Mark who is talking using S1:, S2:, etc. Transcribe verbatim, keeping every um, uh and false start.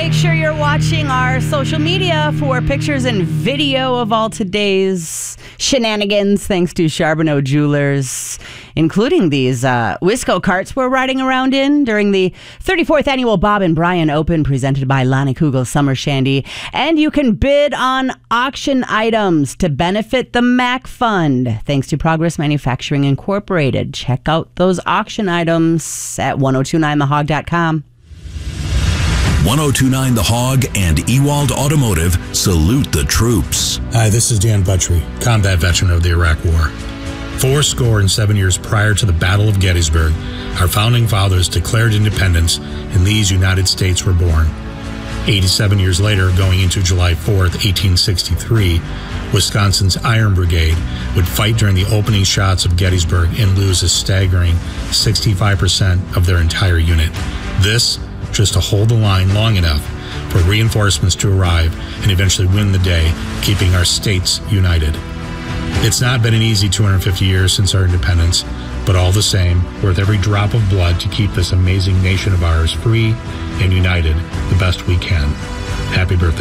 S1: make sure you're watching our social media for pictures and video of all today's shenanigans, thanks to Charbonneau Jewelers, including these uh, Wisco carts we're riding around in during the thirty-fourth Annual Bob and Brian Open presented by Lonnie Kugel Summer Shandy. And you can bid on auction items to benefit the M A C Fund, thanks to Progress Manufacturing Incorporated. Check out those auction items at ten twenty-nine the hog dot com.
S2: ten twenty-nine The Hog and Ewald Automotive salute the troops.
S3: Hi, this is Dan Buttrey, combat veteran of the Iraq War. Four score and seven years prior to the Battle of Gettysburg, our founding fathers declared independence, and these United States were born. eighty-seven years later, going into July fourth, eighteen sixty-three, Wisconsin's Iron Brigade would fight during the opening shots of Gettysburg and lose a staggering sixty-five percent of their entire unit. This just to hold the line long enough for reinforcements to arrive and eventually win the day, keeping our states united. It's not been an easy two hundred fifty years since our independence, but all the same, worth every drop of blood to keep this amazing nation of ours free and united the best we can. Happy birthday.